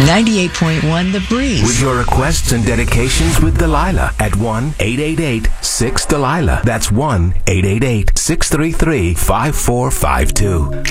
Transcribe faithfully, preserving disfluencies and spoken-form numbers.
ninety-eight point one The Breeze. With your requests and dedications with Delilah at one eight eight eight six Delilah. That's one eight eight eight six three three five four five two.